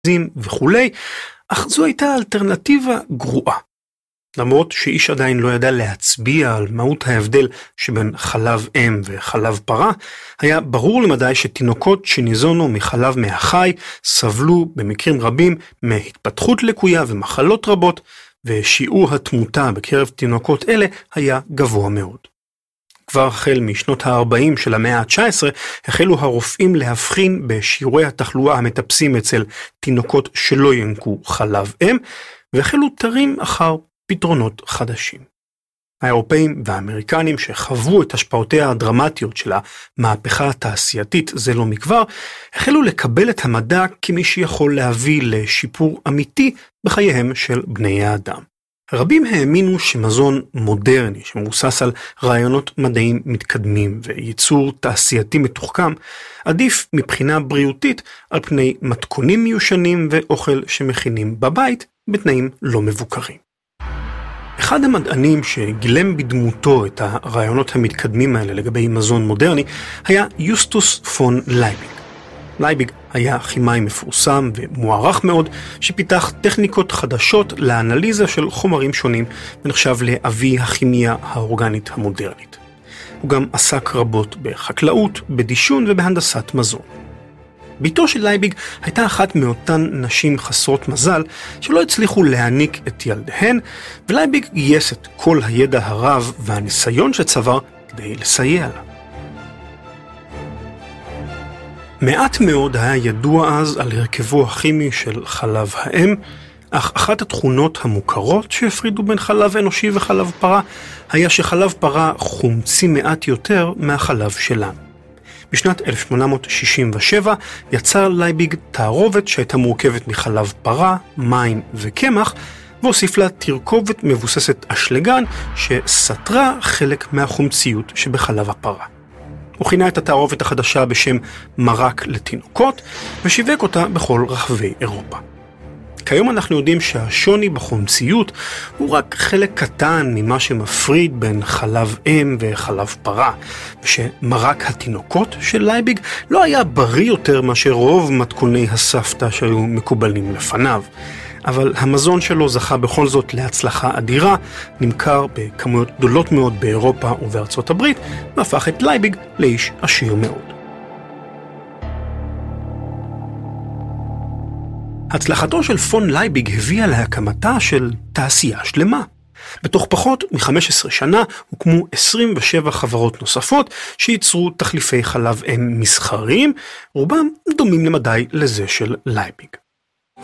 וכולי, אך זו הייתה אלטרנטיבה גרועה. למרות שאיש עדיין לא ידע להצביע על מהות ההבדל שבין חלב אם וחלב פרה, היה ברור למדי שתינוקות שניזונו מחלב מהחי סבלו במקרים רבים מהתפתחות לקויה ומחלות רבות, ושיעור התמותה בקרב תינוקות אלה היה גבוה מאוד. כבר החל משנות ה-40 של המאה ה-19 החלו הרופאים להבחין בשיעורי התחלואה המטפסים אצל תינוקות שלא ינקו חלב אם, והחלו תרים אחר פתרונות חדשים. האירופאים והאמריקנים שחוו את השפעותיה הדרמטיות של המהפכה התעשייתית זה לא מכבר, החלו לקבל את המדע כמי שיכול להביא לשיפור אמיתי בחייהם של בני האדם. רבים האמינו שמזון מודרני שמבוסס על רעיונות מדעיים מתקדמים וייצור תעשייתי מתוחכם עדיף מבחינה בריאותית על פני מתכונים מיושנים ואוכל שמכינים בבית בתנאים לא מבוקרים. אחד המדענים שגילם בדמותו את הרעיונות המתקדמים האלה לגבי מזון מודרני היה יוסטוס פון לייביג. לייביג היה כימאי מפורסם ומוערך מאוד שפיתח טכניקות חדשות לאנליזה של חומרים שונים ונחשב לאבי הכימיה האורגנית המודרנית. הוא גם עסק רבות בחקלאות, בדישון ובהנדסת מזון. ביתו של לייביג הייתה אחת מאותן נשים חסרות מזל שלא הצליחו להעניק את ילדיהן, ולייביג גייס את כל הידע הרב והניסיון שצבר כדי לסייע לה. מעט מאוד היה ידוע אז על הרכבו הכימי של חלב האם, אך אחת התכונות המוכרות שהפרידו בין חלב אנושי וחלב פרה היה שחלב פרה חומצי מעט יותר מהחלב שלנו. בשנת 1867 יצר לייביג תערובת שהייתה מורכבת מחלב פרה, מים וקמח, והוסיף לה תרכובת מבוססת אשלגן שסתרה חלק מהחומציות שבחלב הפרה. הוא כינה את התערובת החדשה בשם מרק לתינוקות, ושיווק אותה בכל רחבי אירופה. כיום אנחנו יודעים שהשוני בחומציות הוא רק חלק קטן ממה שמפריד בין חלב אם וחלב פרה, ושמרק התינוקות של לייביג לא היה בריא יותר מאשר רוב מתכוני הסבתא שהיו מקובלים לפניו. אבל המזון שלו זכה בכל זאת להצלחה אדירה, נמכר בכמויות גדולות מאוד באירופה ובארצות הברית, והפך את לייביג לאיש עשיר מאוד. הצלחתו של פון לייביג הביאה להקמתה של תעשייה שלמה. בתוך פחות מ-15 שנה הוקמו 27 חברות נוספות שייצרו תחליפי חלב אם מסחריים, רובם דומים למדי לזה של לייביג.